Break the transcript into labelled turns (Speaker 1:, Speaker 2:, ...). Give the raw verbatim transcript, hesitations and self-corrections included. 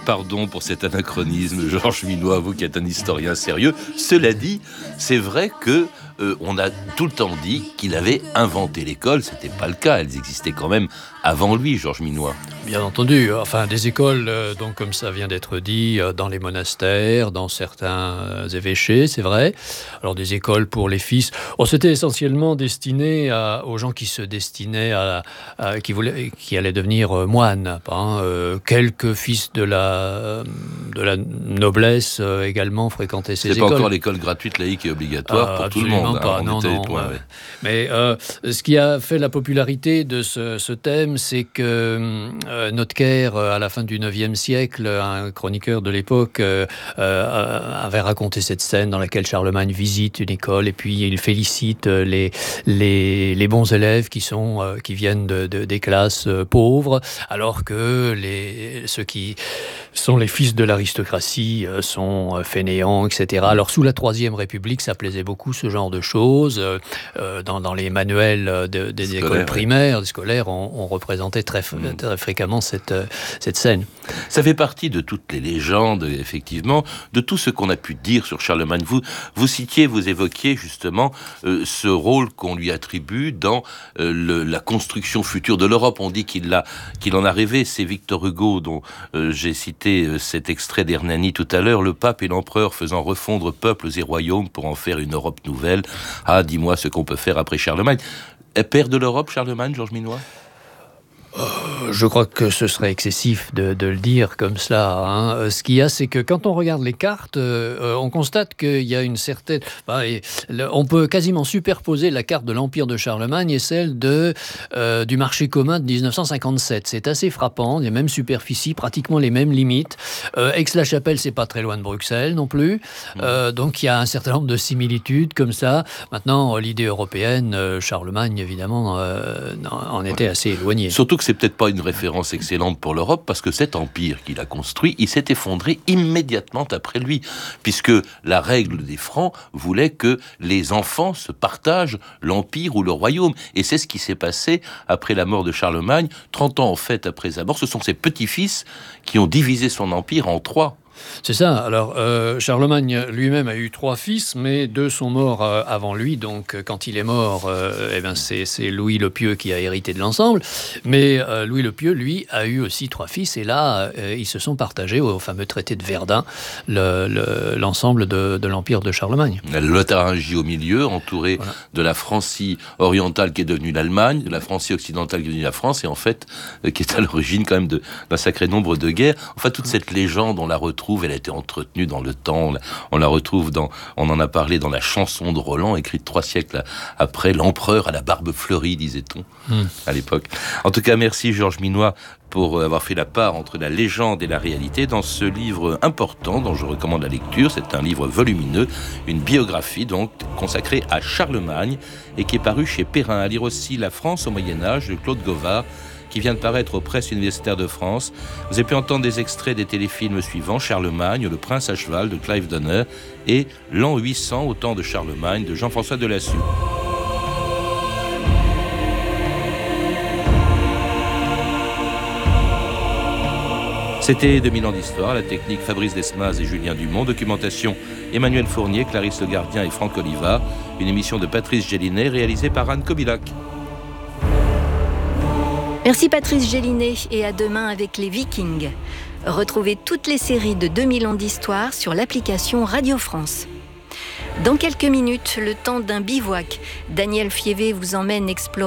Speaker 1: pardon pour cet anachronisme, Georges Minois, vous qui êtes un historien sérieux. Cela dit, c'est vrai que Euh, on a tout le temps dit qu'il avait inventé l'école. C'était pas le cas, elles existaient quand même avant lui, Georges Minois.
Speaker 2: Bien entendu, enfin des écoles, euh, donc comme ça vient d'être dit, euh, dans les monastères, dans certains euh, évêchés, c'est vrai. Alors des écoles pour les fils, oh, c'était essentiellement destiné à, aux gens qui se destinaient à, à qui voulaient, qui allaient devenir euh, moines. Hein, euh, quelques fils de la de la noblesse euh, également fréquentaient ces
Speaker 1: c'est
Speaker 2: écoles.
Speaker 1: C'est pas encore l'école gratuite laïque et obligatoire euh, pour tout le monde.
Speaker 2: Pas,
Speaker 1: hein,
Speaker 2: non, non,
Speaker 1: point,
Speaker 2: ouais.
Speaker 1: Ouais.
Speaker 2: Mais euh, ce qui a fait la popularité de ce, ce thème, c'est que euh, Notker, à la fin du neuvième siècle, un chroniqueur de l'époque, euh, euh, avait raconté cette scène dans laquelle Charlemagne visite une école et puis il félicite les, les, les bons élèves qui, sont, euh, qui viennent de, de, des classes euh, pauvres, alors que les, ceux qui sont les fils de l'aristocratie euh, sont fainéants, et cetera. Alors sous la Troisième République, ça plaisait beaucoup ce genre de choses. Euh, dans, dans les manuels de, des Scolaire, écoles primaires, ouais. des scolaires, on, on représentait très, mmh. très fréquemment cette, cette scène.
Speaker 1: Ça fait partie de toutes les légendes, effectivement, de tout ce qu'on a pu dire sur Charlemagne. Vous, vous citiez, vous évoquiez justement euh, ce rôle qu'on lui attribue dans euh, le, la construction future de l'Europe. On dit qu'il, a, qu'il en a rêvé. C'est Victor Hugo dont euh, j'ai cité euh, cet extrait d'Hernani tout à l'heure. Le pape et l'empereur faisant refondre peuples et royaumes pour en faire une Europe nouvelle. Ah, dis-moi ce qu'on peut faire après Charlemagne. Père de l'Europe, Charlemagne, Georges Minois ?
Speaker 2: Euh, je crois que ce serait excessif de, de le dire comme cela. Hein. Ce qu'il y a, c'est que quand on regarde les cartes, euh, on constate qu'il y a une certaine... Bah, et, le, on peut quasiment superposer la carte de l'Empire de Charlemagne et celle de, euh, du marché commun de dix-neuf cent cinquante-sept. C'est assez frappant, les mêmes superficies, pratiquement les mêmes limites. Euh, Aix-la-Chapelle, c'est pas très loin de Bruxelles non plus. Euh, donc il y a un certain nombre de similitudes comme ça. Maintenant, l'idée européenne, euh, Charlemagne, évidemment, euh, en était assez éloigné.
Speaker 1: Surtout que c'est peut-être pas une référence excellente pour l'Europe, parce que cet empire qu'il a construit, il s'est effondré immédiatement après lui, puisque la règle des Francs voulait que les enfants se partagent l'empire ou le royaume. Et c'est ce qui s'est passé après la mort de Charlemagne. trente ans en fait après sa mort, ce sont ses petits-fils qui ont divisé son empire en trois.
Speaker 2: C'est ça. Alors, euh, Charlemagne lui-même a eu trois fils, mais deux sont morts euh, avant lui. Donc, euh, quand il est mort, euh, eh ben, c'est, c'est Louis le Pieux qui a hérité de l'ensemble. Mais euh, Louis le Pieux, lui, a eu aussi trois fils. Et là, euh, ils se sont partagés au fameux traité de Verdun le, le, l'ensemble de, de l'empire de Charlemagne.
Speaker 1: La Lotharingie au milieu, entourée voilà. de la Francie orientale qui est devenue l'Allemagne, de la Francie occidentale qui est devenue la France, et en fait, euh, qui est à l'origine quand même de, d'un sacré nombre de guerres. Enfin, toute cette légende, on la retrouve. Elle a été entretenue dans le temps. On la retrouve dans, on en a parlé dans la chanson de Roland, écrite trois siècles après, l'empereur à la barbe fleurie, disait-on, mmh. à l'époque. En tout cas, merci Georges Minois pour avoir fait la part entre la légende et la réalité dans ce livre important dont je recommande la lecture. C'est un livre volumineux, une biographie donc consacrée à Charlemagne et qui est paru chez Perrin. À lire aussi La France au Moyen-Âge de Claude Gauvard, qui vient de paraître aux presses universitaires de France. Vous avez pu entendre des extraits des téléfilms suivants: Charlemagne, Le Prince à cheval de Clive Donner et L'an huit cents au temps de Charlemagne de Jean-François Delassue. C'était deux mille ans d'histoire, la technique Fabrice Desmas et Julien Dumont, documentation Emmanuel Fournier, Clarisse Le Gardien et Franck Oliva, une émission de Patrice Gélinet réalisée par Anne Kobilac.
Speaker 3: Merci Patrice Gélinet et à demain avec les Vikings. Retrouvez toutes les séries de deux mille ans d'histoire sur l'application Radio France. Dans quelques minutes, le temps d'un bivouac, Daniel Fievé vous emmène explorer